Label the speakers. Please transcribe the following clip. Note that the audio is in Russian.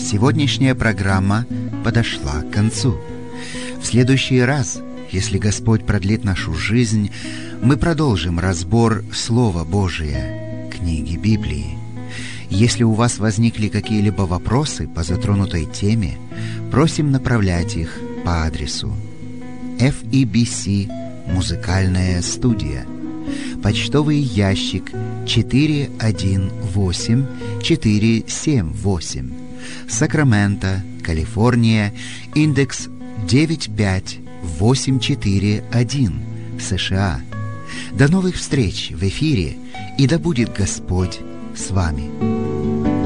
Speaker 1: Сегодняшняя программа подошла к концу. В следующий раз, если Господь продлит нашу жизнь, мы продолжим разбор Слова Божия, книги Библии. Если у вас возникли какие-либо вопросы по затронутой теме, просим направлять их по адресу FEBC Музыкальная студия, почтовый ящик 418-478, Сакраменто, Калифорния, индекс 95841, США. До новых встреч в эфире, и да будет Господь с вами.